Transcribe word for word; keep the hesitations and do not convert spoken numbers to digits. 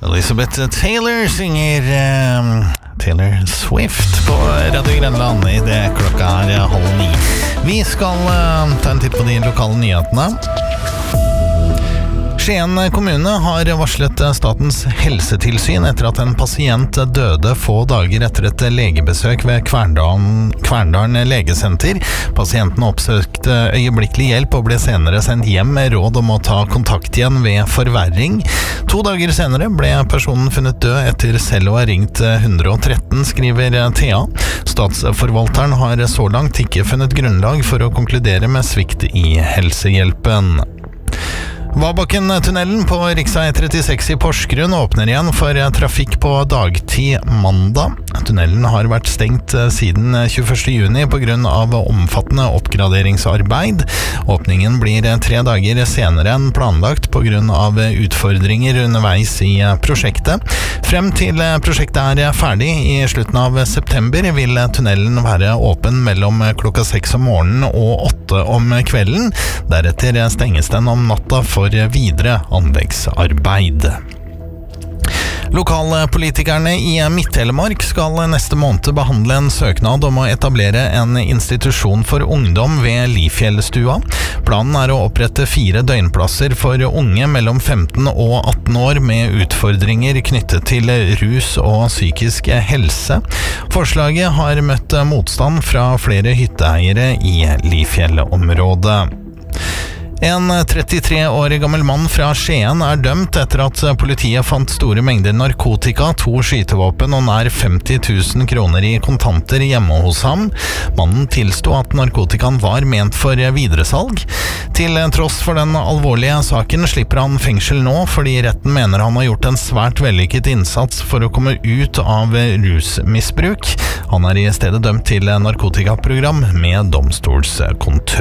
Elizabeth Taylor synger uh, Taylor Swift på Radio Grenland. I det klokka er halv ni. Vi skal uh, ta en titt på de lokale nyhetene. Skien kommune har varslet Statens helsetilsyn etter at en pasient døde få dager etter et legebesøk ved Kverndalen, Kverndalen legesenter. Pasienten oppsøkte øyeblikkelig hjelp og ble senere sendt hjem med råd om å ta kontakt igjen ved forverring. To dager senere ble personen funnet død etter selv å ha ringt ett ett tre, skriver T A. Statsforvalteren har så langt ikke funnet grunnlag for å konkludere med svikt i helsehjelpen. Vabakken-tunnelen på riksvei trettiseks i Porsgrunn åpner igjen for trafikk på dagtid mandag. Tunnelen har vært stengt siden tjueførste juni på grunn av omfattende oppgraderingsarbeid. Åpningen blir tre dager senere enn planlagt på grunn av utfordringer underveis i prosjektet. Frem til prosjektet er ferdig i slutten av september vil tunnelen være åpen mellom klokka seks om morgenen og åtte om kvelden. Deretter stenges den om natta for for videre anleggsarbeid. Lokalpolitikerne i Midt-Telemark skal neste måned behandle en søknad om å etablere en institusjon for ungdom ved Lifjellstua. Planen er å opprette fire døgnplasser for unge mellom femten og atten år med utfordringer knyttet til rus og psykisk helse. Forslaget har møtt motstand fra flere hytteeiere i Lifjell-området. En trettitre år gammel mann fra Skien er dømt etter at politiet fant store mengder narkotika, to skytevåpen og nær femti tusen kroner i kontanter hjemme hos ham. Mannen tilsto at narkotikaen var ment for videresalg. Til tross for den alvorlige saken slipper han fengsel nå, fordi retten mener han har gjort en svært vellykket innsats for å komme ut av rusmisbruk. Han er i stedet dømt til narkotikaprogram med domstolskontroll.